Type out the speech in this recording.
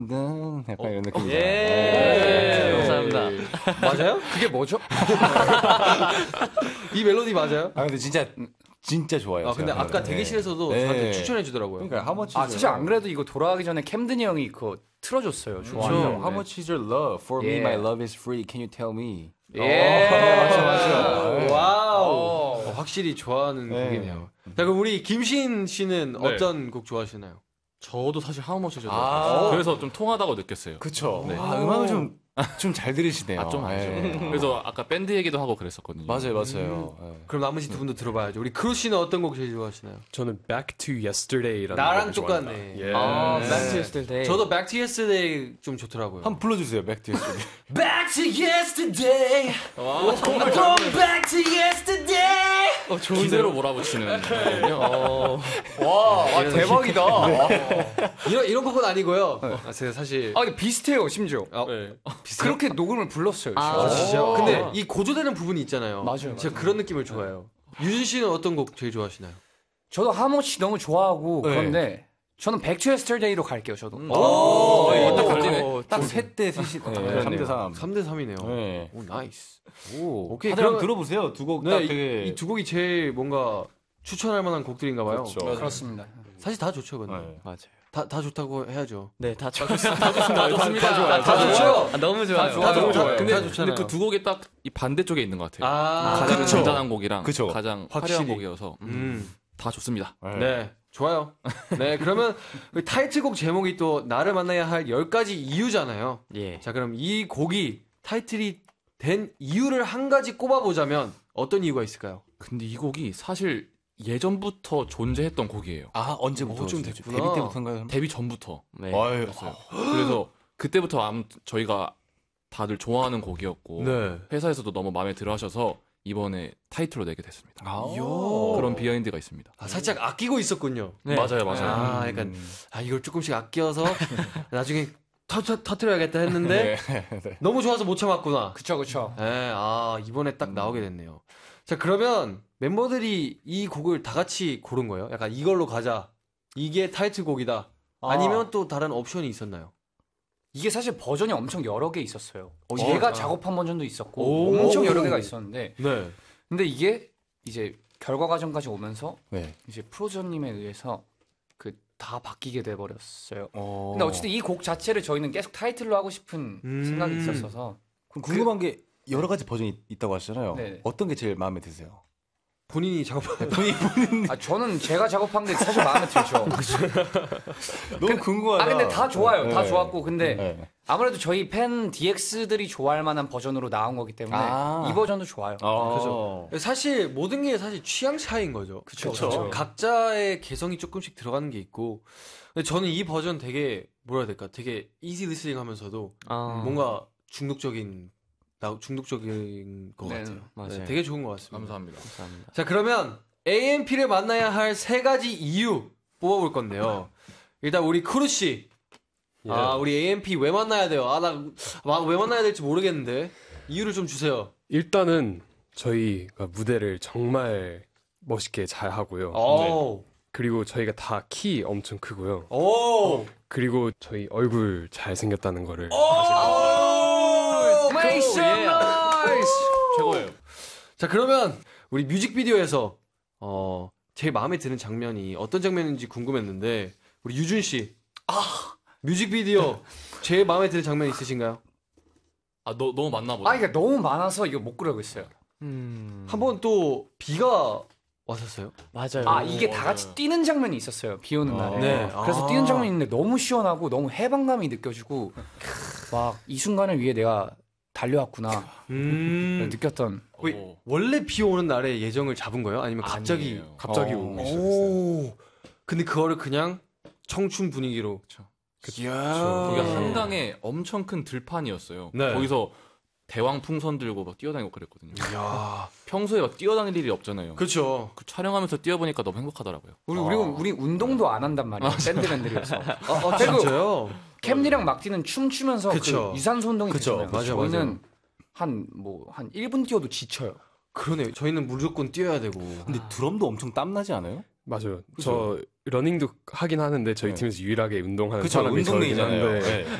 약간 이런 느낌이죠. 감사합니다. 맞아요? 그게 뭐죠? 이 멜로디 맞아요? 아 근데 진짜 좋아요. 아 근데 아까 대기실에서도 저한테 추천해 주더라고요. 그러니까 How much? 아 사실 안 그래도 이거 돌아가기 전에 캠든이 형이 그거 틀어줬어요. 좋아요. How much is your love? For me, my love is free. Can you tell me? 맞아. 와우. 확실히 좋아하는 곡이네요. 자 그럼 우리 김신 씨는 어떤 곡 좋아하시나요? 저도 사실 하우머치죠. 그래서 좀 통하다고 느꼈어요. 그쵸. 네. 음악을 좀 잘 들으시네요. 좀 알죠. 그래서 아까 밴드 얘기도 하고 그랬었거든요. 맞아요. 그럼 나머지 두 분도 들어봐야죠. 우리 크루 씨는 어떤 곡 제일 좋아하시나요? 저는 Back to Yesterday라는 나랑 곡을 똑같네. 좋아합니다. 예. Back to Yesterday. 저도 Back to Yesterday 좀 좋더라고요. 한번 불러주세요. Back to Yesterday. Back to Yesterday. 정말 Back to Yesterday. 기대로 몰아붙이는. 와 대박이다. 이런 곡은 아니고요. 제가 사실 아 근데 비슷해요 심지어. 그렇게 녹음을 불렀어요. 진짜. 근데 이 고조되는 부분이 있잖아요. 맞아요. 제가 그런 느낌을 좋아해요. 유진 씨는 어떤 곡 제일 좋아하시나요? 저도 하모치 너무 좋아하고 그런데 저는 Back to Yesterday로 갈게요. 저도. 딱 겹치네. 딱 셋대 셋이 3대 3. 3대 3이네요. 네. 오 나이스. 오케이. 그럼 들어보세요. 두 곡 딱 네, 되게 이 두 곡이 제일 뭔가 추천할 만한 곡들인가 봐요. 그렇죠. 그렇습니다. 사실 다 좋죠, 근데. 맞아요. 다 좋다고 해야죠. 네, 다 좋아요. 다 좋습니다. 다 좋죠. 너무 좋아요. 다 너무 좋아요. 근데 그 두 곡이 딱 이 반대쪽에 있는 것 같아요. 가장 그쵸. 잔잔한 곡이랑 그쵸. 가장 화려한 곡이어서 다 좋습니다. 네. 좋아요. 네, 그러면 우리 타이틀곡 제목이 또 나를 만나야 할 10가지 이유잖아요. 예. 자, 그럼 이 곡이 타이틀이 된 이유를 한 가지 꼽아보자면 어떤 이유가 있을까요? 근데 이 곡이 사실 예전부터 존재했던 곡이에요. 아 언제부터 좀 됐구나. 데뷔 때부터인가요? 데뷔 전부터. 네. 아유, 였어요. 그래서 그때부터 저희가 다들 좋아하는 곡이었고 네. 회사에서도 너무 마음에 들어하셔서 이번에 타이틀로 내게 됐습니다. 요. 그런 비하인드가 있습니다. 아, 살짝 아끼고 있었군요. 맞아요. 아, 약간 이걸 조금씩 아껴서 나중에 터트려야겠다 했는데 너무 좋아서 못 참았구나. 그쵸. 네, 이번에 딱 나오게 됐네요. 자, 그러면 멤버들이 이 곡을 다 같이 고른 거예요? 약간 이걸로 가자. 이게 타이틀곡이다. 아니면 또 다른 옵션이 있었나요? 이게 사실 버전이 엄청 여러 개 있었어요. 진짜? 제가 작업한 버전도 있었고 오. 엄청 여러 개가 있었는데 네. 근데 이게 이제 결과 과정까지 오면서 네. 이제 프로저님에 의해서 그 다 바뀌게 돼 버렸어요. 근데 근데 어쨌든 이 곡 자체를 저희는 계속 타이틀로 하고 싶은 생각이 있었어서 그럼 궁금한 게 여러 가지 버전이 있다고 하시잖아요. 네. 어떤 게 제일 마음에 드세요? 본인이 작업한 저는 제가 작업한 게 사실 마음에 들죠. 너무 궁금하다. 근데 다 좋아요. 다 네. 좋았고 근데 네. 아무래도 저희 팬 DX들이 좋아할 만한 버전으로 나온 거기 때문에 이 버전도 좋아요. 그죠. 사실 모든 게 사실 취향 차이인 거죠. 그쵸. 각자의 개성이 조금씩 들어가는 게 있고. 근데 저는 이 버전 되게 뭐라 해야 될까? 되게 이지 리스닝 하면서도 뭔가 중독적인 것 네, 같아요. 맞아요. 네, 되게 좋은 것 같습니다. 감사합니다. 자, 그러면 AMP를 만나야 할 3가지 이유 뽑아볼 건데요. 일단 우리 크루 씨. 우리 AMP 왜 만나야 돼요? 나 왜 만나야 될지 모르겠는데. 이유를 좀 주세요. 일단은 저희가 무대를 정말 멋있게 잘 하고요. 오. 그리고 저희가 다 키 엄청 크고요. 오. 그리고 저희 얼굴 잘 생겼다는 거를 Make some noise! 최고예요. 자, 그러면 우리 뮤직비디오에서 제일 마음에 드는 장면이 어떤 장면인지 궁금했는데 우리 유준 씨. 뮤직비디오 제일 마음에 드는 장면 있으신가요? 너무 많나 보다. 이게 너무 많아서 이거 못 그러고 있어요. 한번 또 비가 왔었어요. 맞아요. 이게 다 같이 뛰는 장면이 있었어요. 비 오는 날에. 네. 그래서 뛰는 장면이 있는데 너무 시원하고 너무 해방감이 느껴지고 막 이 순간을 위해 내가 달려왔구나 느꼈던. 원래 비 오는 날에 예정을 잡은 거예요? 아니면 갑자기 아니에요. 갑자기 오고 있었어요. 오. 근데 그거를 그냥 청춘 분위기로. 그게 한강에 엄청 큰 들판이었어요. 네. 거기서 대왕 풍선 들고 막 뛰어다니고 그랬거든요. 야. 평소에 막 뛰어다닐 일이 없잖아요. 그렇죠. 그 촬영하면서 뛰어보니까 너무 행복하더라고요. 우리 운동도 안 한단 말이에요. 밴드들이어서. 진짜요? 캠리랑 막디는 춤추면서 그쵸. 그 유산소 운동이 되잖아요. 맞아요, 저희는 한 1분 뛰어도 지쳐요. 그러네. 저희는 무조건 뛰어야 되고. 근데 드럼도 엄청 땀나지 않아요? 맞아요. 저 러닝도 하긴 하는데 저희 네. 팀에서 유일하게 운동하는 그쵸, 사람이 저이긴 운동이잖아요. 한데 네.